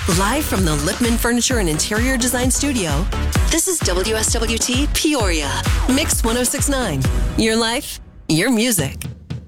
Live from the Lipman Furniture and Interior Design Studio, this is WSWT Peoria. Mix 1069. Your life, your music.